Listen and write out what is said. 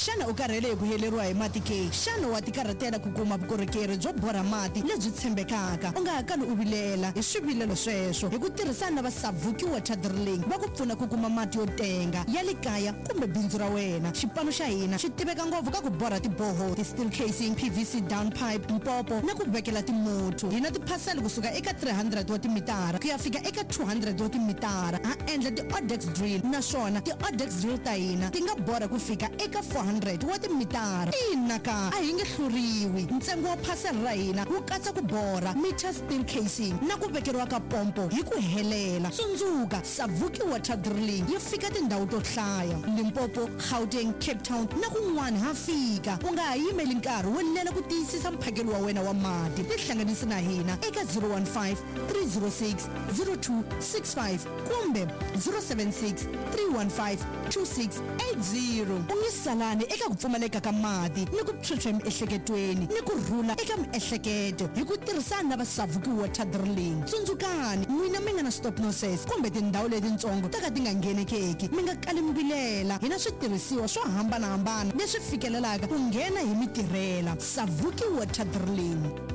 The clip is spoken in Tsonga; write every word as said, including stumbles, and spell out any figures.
Xana u karhele ku heleriwa hi mati ke? Xana wa tikarhatela ku kuma vukorhokeri byo borha mati lebyi tshembekaka? U nga hakali u vilela hi swivilelo sweswo. Hi ku tirhisana na va Savuki Water Drilling va ku pfuna ku kuma mati yo tenga ya le kaya kumbe bindzu ra wena. Xipano xa hina xi tiveka ngopfu ka ku borha tiboho, ti-steel casing, P V C downpipe, mpopo na ku vekela timotho. Hina tiphasela kusuka eka three hundred wa timitara ku ya fika eka two hundred wa timitara. Ha endla ti-Odex drill naswona ti-Odex drill ta hina ti nga borha ku fika eka four hundred wa timitara. Ina ka a hi nge hluriwi. Ntsengo wa phasela ra hina wu katsa ku borha meter steel casing na ku vekeriwa ka pompo hi ku helela. Tsundzuka, Savuki Water Drilling yi fika tindhawu to hlaya, Limpopo, Gauteng, Cape Town na kun'wana ha fika. U nga ha yimeli nkarhi wo lela ku tiyisisa mphakelo wa wena wa mati. Tihlanganisi na hina eka zero one five three zero six zero two six five kumbe zero seven six three one five two six eight zero. U nge salani eka ku pfumaleka ka mati ni ku phyuphya emiehleketweni ni ku rhula eka miehleketo hi ku tirhisana na va Savuki Water Drilling. Tsundzukani, n'wina mi nga na stop nonsense kumbe tindhawu letitsongo ta ka ti nga nghenekeki, mi nga kali mi vilela. Hi na switirhisiwa swo hambanahambana leswi fikelelaka ku nghena hi mi tirhela. Savuki Water Drilling.